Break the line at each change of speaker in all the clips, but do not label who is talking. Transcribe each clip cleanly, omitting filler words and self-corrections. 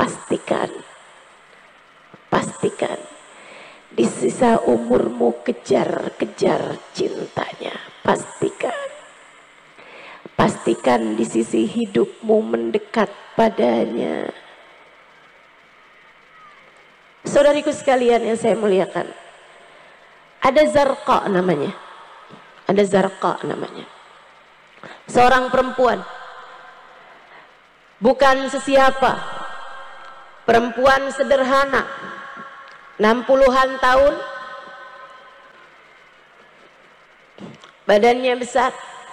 pastikan di sisa umurmu kejar-kejar cintanya. Pastikan di sisi hidupmu mendekat padanya. Saudariku sekalian yang saya muliakan, ada Zarqa namanya. Seorang perempuan, bukan sesiapa, perempuan sederhana, 60-an tahun, badannya besar.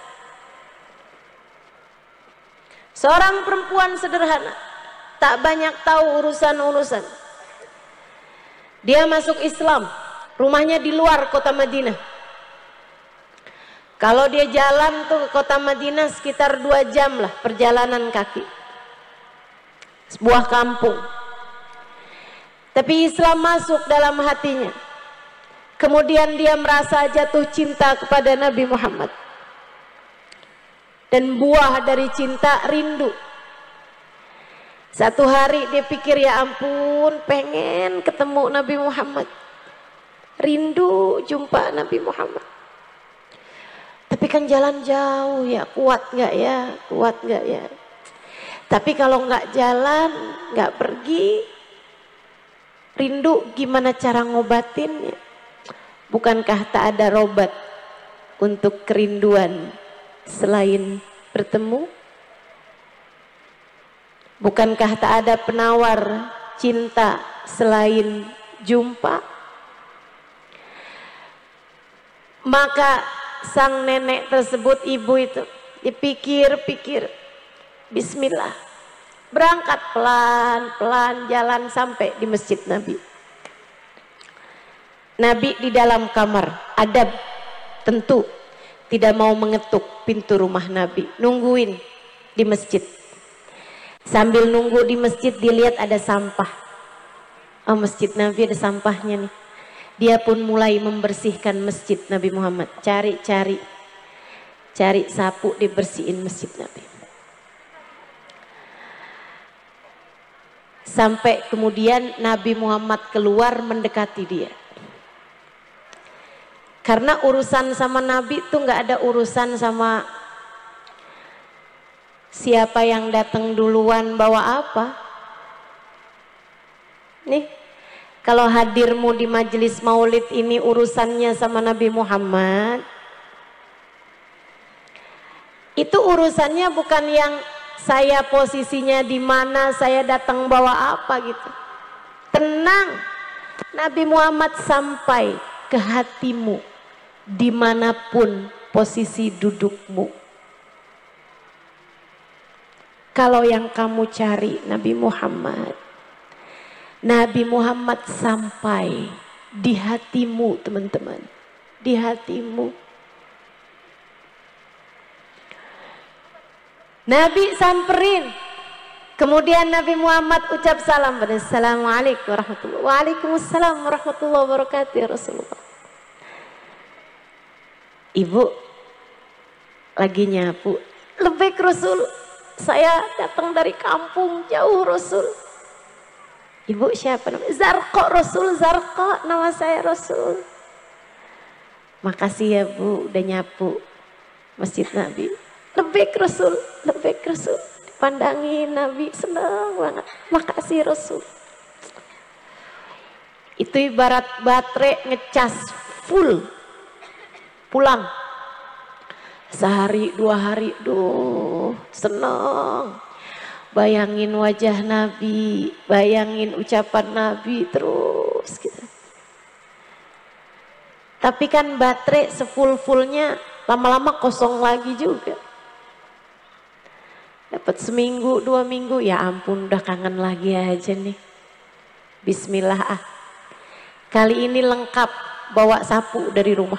Seorang perempuan sederhana, tak banyak tahu urusan-urusan. Dia masuk Islam, rumahnya di luar kota Madinah. Kalau dia jalan tuh ke kota Madinah sekitar 2 jam lah perjalanan kaki. Sebuah kampung. Tapi Islam masuk dalam hatinya. Kemudian dia merasa jatuh cinta kepada Nabi Muhammad. Dan buah dari cinta rindu. Satu hari dia pikir, ya ampun, pengen ketemu Nabi Muhammad. Rindu jumpa Nabi Muhammad. Tapi kan jalan jauh ya, kuat nggak ya? Tapi kalau nggak jalan, nggak pergi, rindu gimana cara ngobatinnya? Bukankah tak ada obat untuk kerinduan selain bertemu? Bukankah tak ada penawar cinta selain jumpa? Maka sang nenek tersebut, ibu itu, dipikir-pikir, bismillah, berangkat pelan-pelan jalan sampai di masjid Nabi. Nabi di dalam kamar, adab, tentu tidak mau mengetuk pintu rumah Nabi, nungguin di masjid. Sambil nunggu di masjid dilihat ada sampah. Oh, masjid Nabi ada sampahnya nih. Dia pun mulai membersihkan masjid Nabi Muhammad. Cari sapu dibersihin masjid Nabi. Sampai kemudian Nabi Muhammad keluar mendekati dia. Karena urusan sama Nabi itu nggak ada urusan sama siapa yang datang duluan bawa apa. Nih, kalau hadirmu di majelis maulid ini urusannya sama Nabi Muhammad, itu urusannya bukan yang saya posisinya di mana, saya datang bawa apa gitu. Tenang, Nabi Muhammad sampai ke hatimu dimanapun posisi dudukmu. Kalau yang kamu cari Nabi Muhammad sampai di hatimu, teman-teman, di hatimu. Nabi samperin, kemudian Nabi Muhammad ucap salam pada Assalamualaikum warahmatullahi wabarakatuh. Waalaikumsalam warahmatullahi wabarakatuh ya Rasulullah. Ibu lagi nyapu, lebih Rasul, saya datang dari kampung jauh Rasul. Ibu siapa namanya? Zarqa Rasul, Zarqa nama saya Rasul. Makasih ya Bu udah nyapu masjid Nabi. Lebih Rasul. Dipandangi Nabi, senang banget. Makasih Rasul. Itu ibarat baterai ngecas full. Pulang. Sehari 2 hari, senang. Bayangin wajah Nabi, bayangin ucapan Nabi terus gitu. Tapi kan baterai sefull-fullnya lama-lama kosong lagi juga. Dapat seminggu, 2 minggu, ya ampun udah kangen lagi aja nih. Bismillah Kali ini lengkap, bawa sapu dari rumah.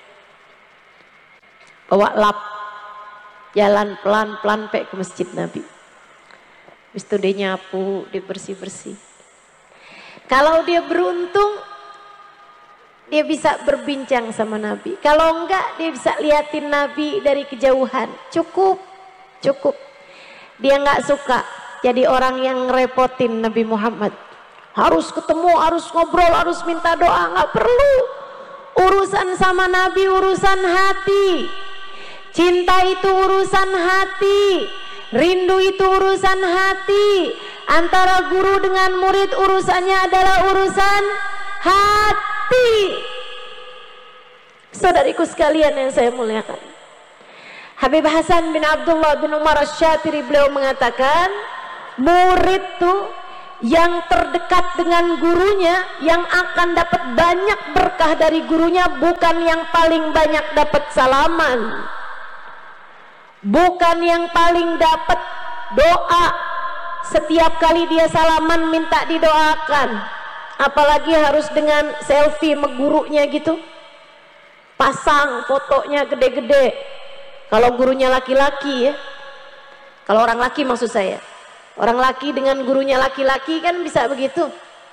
Bawa lap, jalan pelan-pelan sampai ke masjid Nabi. Habis itu dia nyapu, dia bersih-bersih. Kalau dia beruntung, dia bisa berbincang sama Nabi. Kalau enggak, dia bisa liatin Nabi dari kejauhan. Cukup. Dia enggak suka jadi orang yang ngerepotin Nabi Muhammad. Harus ketemu, harus ngobrol, harus minta doa, nggak perlu. Urusan sama Nabi urusan hati. Cinta itu urusan hati. Rindu itu urusan hati. Antara guru dengan murid urusannya adalah urusan hati. Saudariku sekalian yang saya muliakan, Habib Hasan bin Abdullah bin Umar Asy-Syatiri beliau mengatakan, murid tuh yang terdekat dengan gurunya, yang akan dapat banyak berkah dari gurunya, bukan yang paling banyak dapat salaman, bukan yang paling dapat doa setiap kali dia salaman minta didoakan, apalagi harus dengan selfie sama gurunya gitu, pasang fotonya gede-gede. Kalau gurunya laki-laki ya, kalau orang laki maksud saya, orang laki dengan gurunya laki-laki kan bisa begitu.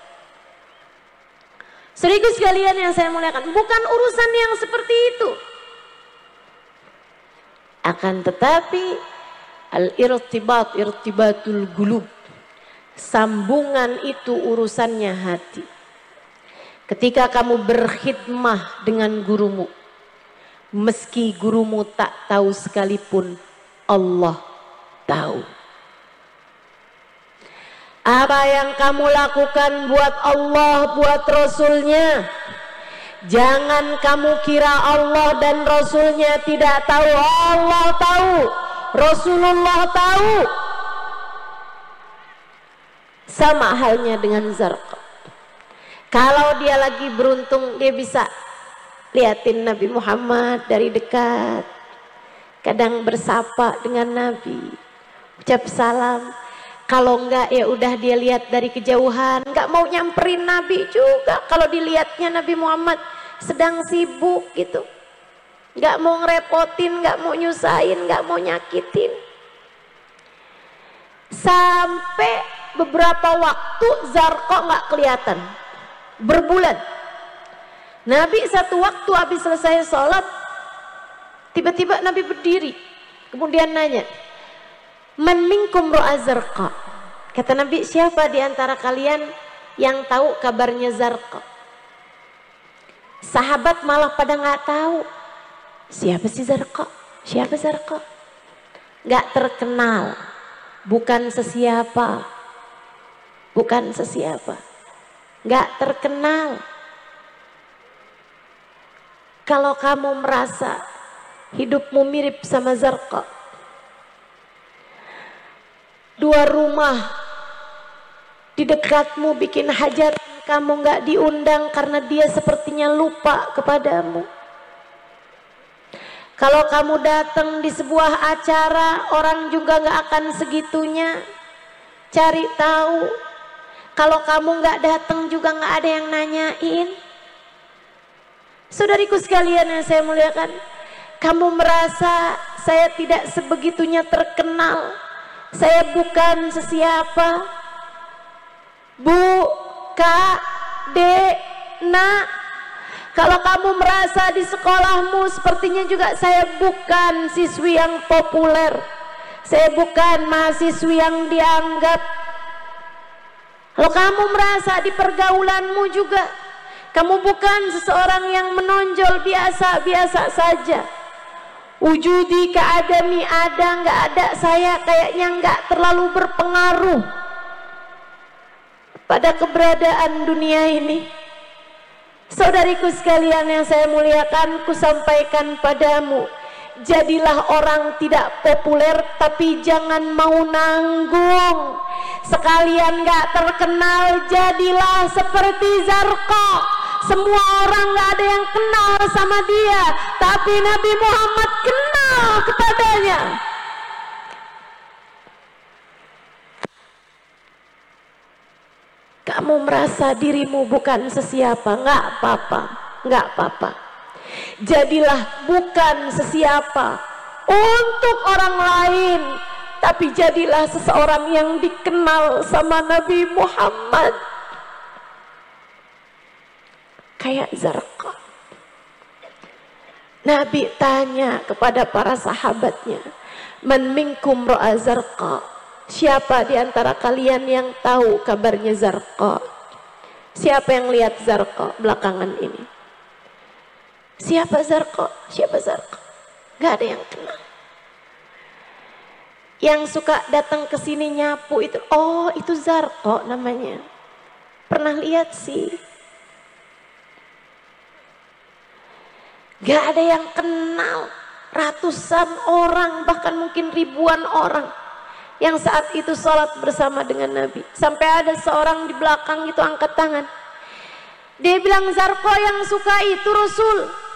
Saudaraku sekalian yang saya muliakan, bukan urusan yang seperti itu. Akan tetapi al-irtibat, irtibatul gulub, sambungan itu urusannya hati. Ketika kamu berkhidmah dengan gurumu, meski gurumu tak tahu sekalipun, Allah tahu. Apa yang kamu lakukan buat Allah, buat Rasulnya, jangan kamu kira Allah dan Rasulnya tidak tahu. Allah tahu, Rasulullah tahu. Sama halnya dengan Zarqa. Kalau dia lagi beruntung, dia bisa liatin Nabi Muhammad dari dekat, kadang bersapa dengan Nabi, ucap salam. Kalau enggak ya udah dia lihat dari kejauhan, enggak mau nyamperin Nabi juga. Kalau dilihatnya Nabi Muhammad sedang sibuk gitu, enggak mau ngerepotin, enggak mau nyusahin, enggak mau nyakitin. Sampai beberapa waktu Zarqa enggak kelihatan, berbulan. Nabi satu waktu habis selesai sholat, tiba-tiba Nabi berdiri, kemudian nanya, man minkum ro'a Zarqa. Kata Nabi, siapa di antara kalian yang tahu kabarnya Zarqa? Sahabat malah pada nggak tahu. Siapa sih Zarqa? Siapa Zarqa? Nggak terkenal, bukan sesiapa, bukan sesiapa, nggak terkenal. Kalau kamu merasa hidupmu mirip sama Zarqa, dua rumah di dekatmu bikin hajat, kamu nggak diundang karena dia sepertinya lupa kepadamu. Kalau kamu datang di sebuah acara, orang juga nggak akan segitunya cari tahu. Kalau kamu nggak datang juga nggak ada yang nanyain. Saudariku sekalian yang saya muliakan, kamu merasa saya tidak sebegitunya terkenal, saya bukan sesiapa. Bu, Kak, Dek, Nak, kalau kamu merasa di sekolahmu sepertinya juga saya bukan siswi yang populer, saya bukan mahasiswi yang dianggap. Kalau kamu merasa di pergaulanmu juga kamu bukan seseorang yang menonjol, biasa-biasa saja. Wujudi keadami ada, nggak ada, saya kayaknya nggak terlalu berpengaruh pada keberadaan dunia ini. Saudariku sekalian yang saya muliakan, ku sampaikan padamu, jadilah orang tidak populer, tapi jangan mau nanggung. Sekalian nggak terkenal, jadilah seperti Zarqa. Semua orang gak ada yang kenal sama dia, tapi Nabi Muhammad kenal kepadanya. Kamu merasa dirimu bukan sesiapa, gak apa-apa, gak apa-apa. Jadilah bukan sesiapa untuk orang lain, tapi jadilah seseorang yang dikenal sama Nabi Muhammad. Kayak Zarqa. Nabi tanya kepada para sahabatnya, man minkum ra'a Zarqa, Siapa di antara kalian yang tahu kabarnya Zarqa? Siapa yang lihat Zarqa belakangan ini? Siapa Zarqa? Siapa Zarqa? Gak ada yang kenal. Yang suka datang ke sini nyapu itu, oh itu Zarqa namanya. Pernah lihat sih. Gak ada yang kenal. Ratusan orang, bahkan mungkin ribuan orang yang saat itu sholat bersama dengan Nabi. Sampai ada seorang di belakang itu angkat tangan. Dia bilang, Zarqa yang suka itu Rasul.